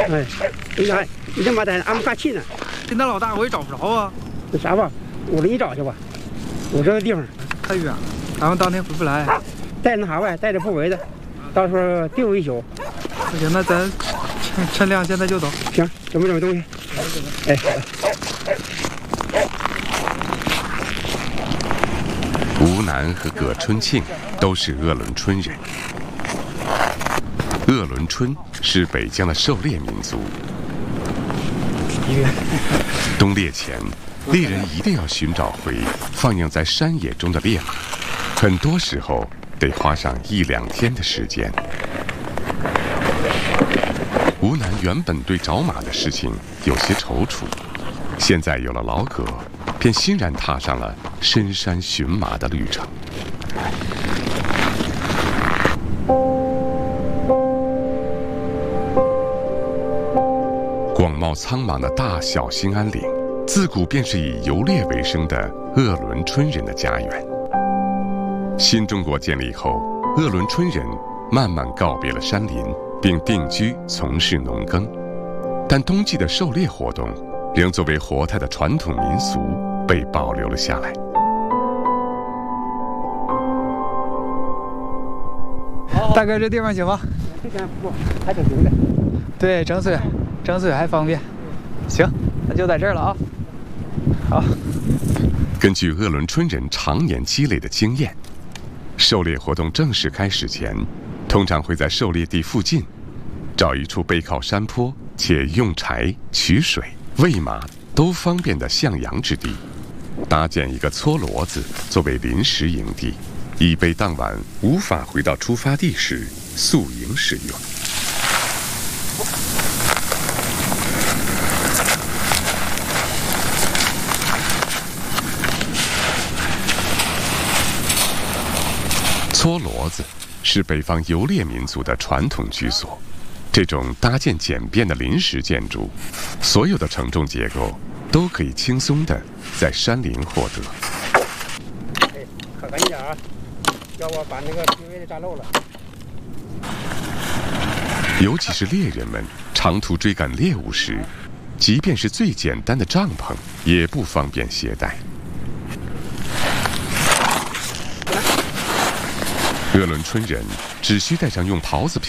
哎，你这妈的，俺们干气呢。 这那老大我也找不着啊。 那啥吧，我给你找去吧。我这个地方太远了，咱们当天回不来。 带那啥呗，带着破围的，到时候丢一宿。 不行，那咱趁亮现在就走。 行，准备东西。哎，好的。 吴楠和葛春庆都是鄂伦春人。鄂伦春是北疆的狩猎民族。冬猎前，猎人一定要寻找回放养在山野中的猎马，很多时候得花上1、2天的时间。吴楠原本对找马的事情有些踌躇，现在有了老葛，便欣然踏上了深山寻马的旅程。广袤苍茫的大小兴安岭，自古便是以游猎为生的鄂伦春人的家园。新中国建立后，鄂伦春人慢慢告别了山林，并定居从事农耕，但冬季的狩猎活动仍作为活态的传统民俗被保留了下来。 大哥，这地方行吗？ 这边不还挺行的。 对，整水还方便。行，那就在这儿了啊。好。 根据鄂伦春人常年积累的经验，狩猎活动正式开始前，通常会在狩猎地附近找一处背靠山坡且用柴、取水、喂马都方便的向阳之地，搭建一个搓骡子作为临时营地，以备当晚无法回到出发地时宿营使用。搓骡子是北方游猎民族的传统居所。这种搭建简便的临时建筑，所有的承重结构都可以轻松地在山林获得。 哎，可赶紧点啊！要不把那个定位的扎漏了。 尤其是猎人们长途追赶猎物时，即便是最简单的帐篷也不方便携带。鄂伦春人只需带上用袍子